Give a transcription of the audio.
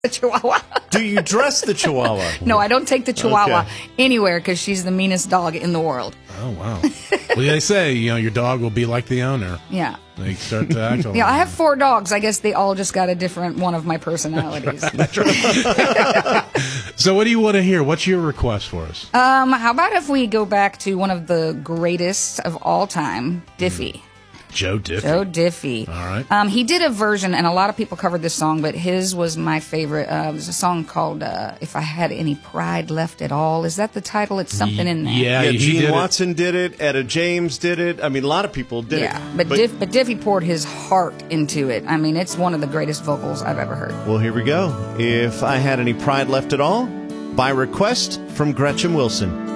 The Chihuahua. Do you dress the Chihuahua? No, I don't take the Chihuahua Okay. anywhere because she's the meanest dog in the world. Oh, wow. Well, they say, your dog will be like the owner. Yeah. They start to act like Yeah, I have 4 dogs. I guess they all just got a different one of my personalities. So what do you want to hear? What's your request for us? How about if we go back to one of the greatest of all time, Diffie. Joe Diffie. Joe Diffie. All right. He did a version, and a lot of people covered this song, but his was my favorite. It was a song called "If I Had Any Pride Left at All." Is that the title? It's something in there. Yeah, he Gene did it. Watson did it. Etta James did it. I mean, a lot of people did Yeah, it. but Diffie poured his heart into it. I mean, it's one of the greatest vocals I've ever heard. Well, here we go. If I Had Any Pride Left at All, by request from Gretchen Wilson.